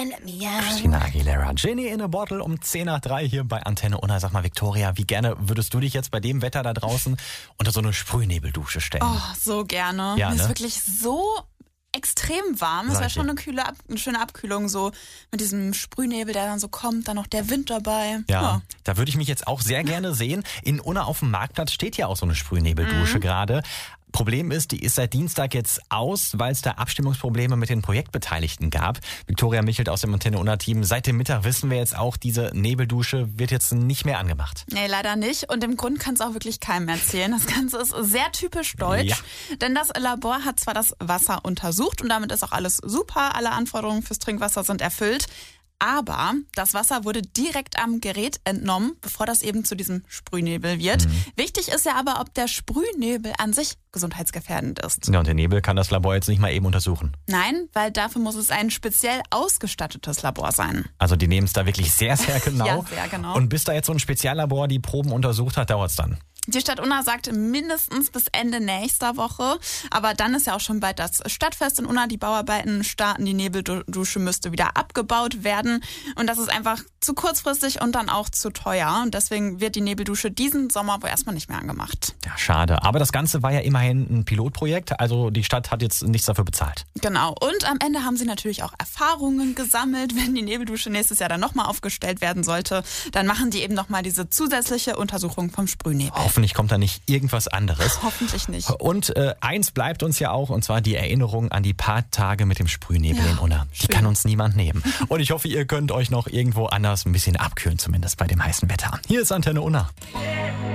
Christina Aguilera, Genie in a Bottle um 2:10 hier bei Antenne Unna. Sag mal, Viktoria, wie gerne würdest du dich jetzt bei dem Wetter da draußen unter so eine Sprühnebeldusche stellen? Oh, so gerne. Ja, Mir ne? ist wirklich so extrem warm. Das Sag wäre ich schon eine schöne Abkühlung, so mit diesem Sprühnebel, der dann so kommt, dann noch der Wind dabei. Ja, da würde ich mich jetzt auch sehr gerne sehen. In Unna auf dem Marktplatz steht ja auch so eine Sprühnebeldusche gerade. Problem ist, die ist seit Dienstag jetzt aus, weil es da Abstimmungsprobleme mit den Projektbeteiligten gab. Viktoria Michelt aus dem Antenne Unna Team. Seit dem Mittag wissen wir jetzt auch, diese Nebeldusche wird jetzt nicht mehr angemacht. Nee, leider nicht. Und im Grund kann es auch wirklich keinem erzählen. Das Ganze ist sehr typisch deutsch. Ja. Denn das Labor hat zwar das Wasser untersucht und damit ist auch alles super. Alle Anforderungen fürs Trinkwasser sind erfüllt. Aber das Wasser wurde direkt am Gerät entnommen, bevor das eben zu diesem Sprühnebel wird. Wichtig ist ja aber, ob der Sprühnebel an sich gesundheitsgefährdend ist. Ja, und den Nebel kann das Labor jetzt nicht mal eben untersuchen. Nein, weil dafür muss es ein speziell ausgestattetes Labor sein. Also die nehmen es da wirklich sehr, sehr genau. Ja, sehr genau. Und bis da jetzt so ein Speziallabor die Proben untersucht hat, dauert es dann. Die Stadt Unna sagt mindestens bis Ende nächster Woche. Aber dann ist ja auch schon bald das Stadtfest in Unna. Die Bauarbeiten starten, die Nebeldusche müsste wieder abgebaut werden. Und das ist einfach zu kurzfristig und dann auch zu teuer. Und deswegen wird die Nebeldusche diesen Sommer wohl erstmal nicht mehr angemacht. Ja, schade. Aber das Ganze war ja immerhin ein Pilotprojekt. Also die Stadt hat jetzt nichts dafür bezahlt. Genau. Und am Ende haben sie natürlich auch Erfahrungen gesammelt. Wenn die Nebeldusche nächstes Jahr dann nochmal aufgestellt werden sollte, dann machen die eben nochmal diese zusätzliche Untersuchung vom Sprühnebel. Hoffentlich kommt da nicht irgendwas anderes. Hoffentlich nicht. Und eins bleibt uns ja auch, und zwar die Erinnerung an die paar Tage mit dem Sprühnebel in Unna. Die kann uns niemand nehmen. Und ich hoffe, ihr könnt euch noch irgendwo anders ein bisschen abkühlen, zumindest bei dem heißen Wetter. Hier ist Antenne Unna.